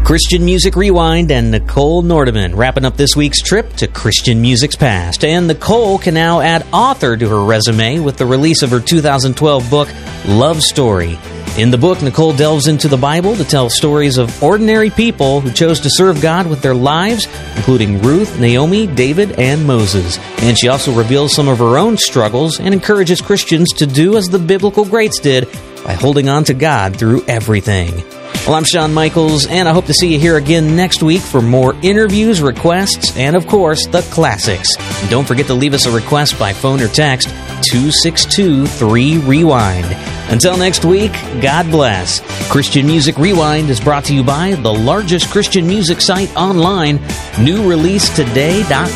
Christian Music Rewind and Nicole Nordeman wrapping up this week's trip to Christian music's past. And Nicole can now add author to her resume with the release of her 2012 book, Love Story. In the book, Nicole delves into the Bible to tell stories of ordinary people who chose to serve God with their lives, including Ruth, Naomi, David, and Moses. And she also reveals some of her own struggles and encourages Christians to do as the biblical greats did by holding on to God through everything. Well, I'm Shawn Michaels, and I hope to see you here again next week for more interviews, requests, and, of course, the classics. And don't forget to leave us a request by phone or text 262-3-REWIND. Until next week, God bless. Christian Music Rewind is brought to you by the largest Christian music site online, newreleasetoday.com.